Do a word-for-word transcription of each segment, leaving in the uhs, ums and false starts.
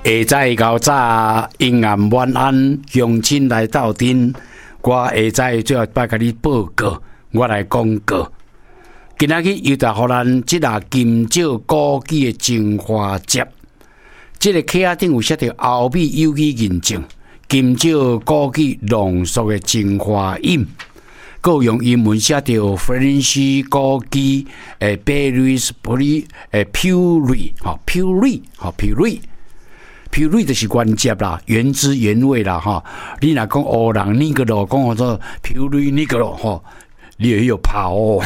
下早到早，阴暗晚安，乡亲来斗阵。我下早最后摆甲你报告，我来讲告。今仔日又来互咱即个金蕉枸杞的精华汁。即、這个客仔顶有写着后美有机认证，金蕉枸杞浓缩的精华饮。佮用英文写着 French 枸杞诶 berries puree 诶 puree 吼 puree 吼 puree puree 就是原汁啦，原汁原味啦哈。你若讲黑人那个咯，讲做 puree 那个咯吼，你也有跑哦。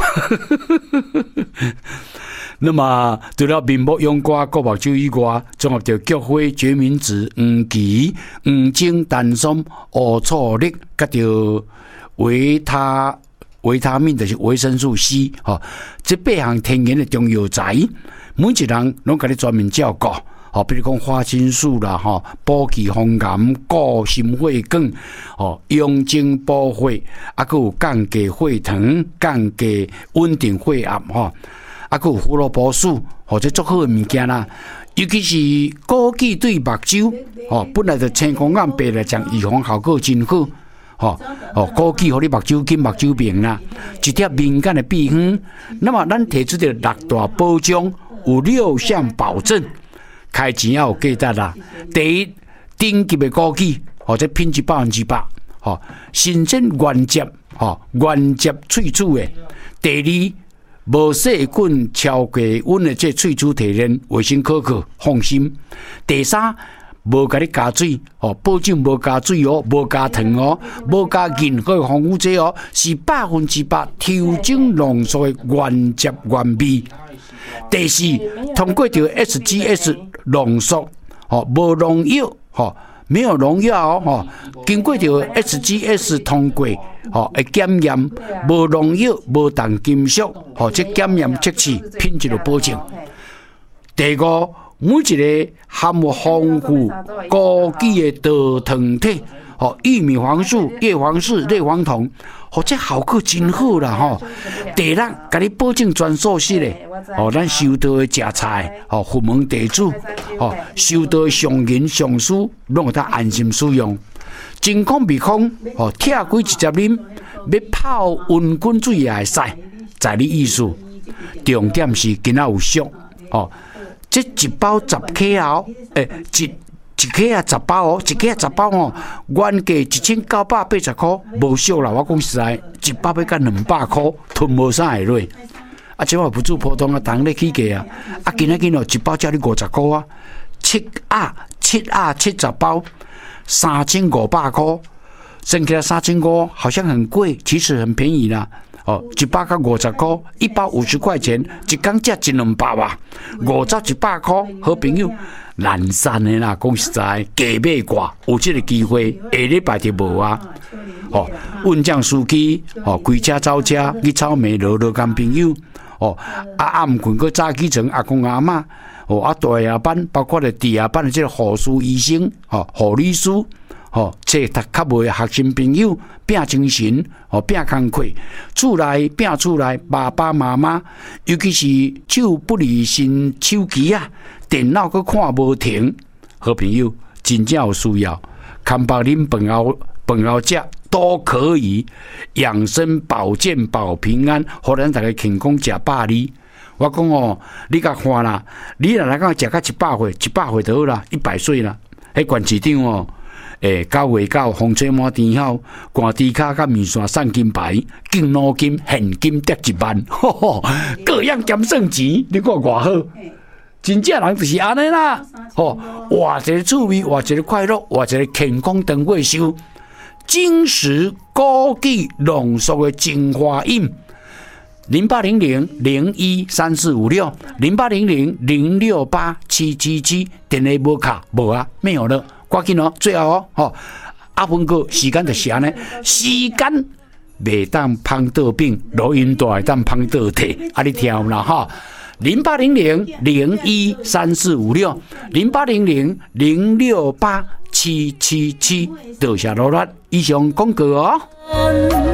那么除了面目用瓜、国目酒以外，综合着菊花、决明子、黄芪、黄精、丹参、乌醋栗，甲着维他维他命就是维生素 C 吼，这八项天然的中药材，每一人拢甲你专门照顾。吼，比如讲花青素啦，吼，补气防癌、固心血管，吼，养精补血，啊，佮有降低血糖、降低稳定血压，吼，啊，佮有胡萝卜素，吼，这足好的物件啦。尤其是枸杞对目睭，吼，本来就青光眼白来讲，预防效果真好。吼哦，枸杞互你目睭紧、目睭病啦，一贴敏感的鼻风。那么咱提出的六大保障，有六项保证。开钱也有价值啦。第一，顶级的枸杞，或者品质百分之百，吼，新鲜原汁，吼，原汁萃取的。第二，无细菌超过温的这萃取提炼，卫生可靠，放心。第三，无甲你加水，哦，保证无加水哦，无加糖哦，无加任何防腐剂哦，是百分之百调整浓缩的原汁原味。第四，通过着 S G S 浓缩，哦，无农药，哦，没有农药哦，哦，经过着 S G S 通过，哦，会检验，无农药，无重金属，哦，这检验测试品质的保证。第五，每一个含有丰富枸杞的豆糖体，哦，玉米黄素、叶黄素、类黄酮，哦，这效果真好啦吼。第六，甲你保证全素食的，哦，咱收到的食材，哦，佛门地主，哦，收到的上银上书，拢有得安心使用。真空密封，哦，拆开直接啉，要泡温滚水也会使，在你意思。重点是今仔有俗，哦。这一包十克哦，诶、欸，一一克啊十包哦，一克啊十包哦，原价一千九百八十块，无俗啦！我讲实在，一包要到两百块，吞无啥会落。啊，这我不做普通啊，当咧起价啊，啊，今仔日哦，一包才你五十块啊，七啊七啊七十包，三千五百块，算起来三千五，好像很贵，其实很便宜啦。哦，一包甲五十块，一包五十块钱，一工才一两包啊，五十一百块，好朋友，难散的啦，讲实在，加买挂，有这个机会，下礼拜就无啊。哦，运将司机，哦，开车走车，去草莓落落干朋友，哦，啊暗困个早起床，阿公阿嬷，哦，啊大夜班，包括咧地夜班的这个护士医生，哦，护理师。哦，这读较无学生朋友拼精神，哦拼工课，厝内拼厝内，爸爸妈妈，尤其是手不离身手机啊，电脑佮看无停，好朋友真正有需要，看白啉饭后饭后食都可以，养生保健保平安，互咱大家健康食百里。我讲哦，你甲看啦，你若来讲食到一百岁，一百岁就好啦，一百岁啦，迄管市长哦。诶，九月九，风吹满天后，寒猪脚甲面线送金牌，敬老金现金得一万，吼吼，各样减算钱，你看偌好，真正人就是安尼啦，吼，活一个趣味，活一个快乐，活一个健康长过寿，金石枸杞浓缩的精华饮，零八零零零一三四五六，零八零零零六八七七七，电话无卡无啊，没有了。赶紧哦，最后哦，吼，阿芬哥时间就是安尼，时间袂当芳倒饼，录音带会当芳倒体，啊你听啦哈，零八零零零一三四五六，零八零零零六八七七七，多谢罗拉，以上广告哦。